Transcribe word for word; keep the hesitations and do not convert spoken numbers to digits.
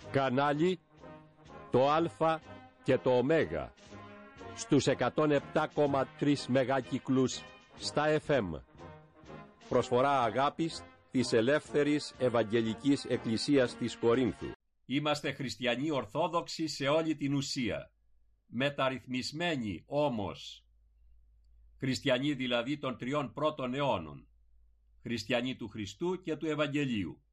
Κανάλι το Α και το Ω στους εκατόν επτά κόμμα τρία μεγάκυκλους στα εφ εμ. Προσφορά αγάπης της Ελεύθερης Ευαγγελικής Εκκλησίας της Κορίνθου. Είμαστε χριστιανοί Ορθόδοξοι σε όλη την ουσία, μεταρρυθμισμένοι όμως. Χριστιανοί δηλαδή των τριών πρώτων αιώνων, χριστιανοί του Χριστού και του Ευαγγελίου.